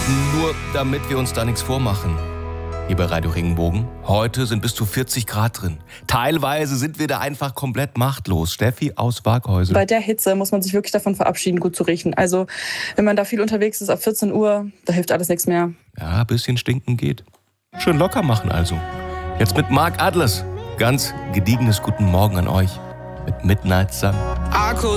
Nur damit wir uns da nichts vormachen. Hier bei Radio Regenbogen. Heute sind bis zu 40 Grad drin. Teilweise sind wir da einfach komplett machtlos. Steffi aus Waghäusel. Bei der Hitze muss man sich wirklich davon verabschieden, gut zu riechen. Also wenn man da viel unterwegs ist, ab 14 Uhr, da hilft alles nichts mehr. Ja, ein bisschen stinken geht. Schön locker machen also. Jetzt mit Mark Atlas. Ganz gediegenes Guten Morgen an euch. Mit Midnight Sun.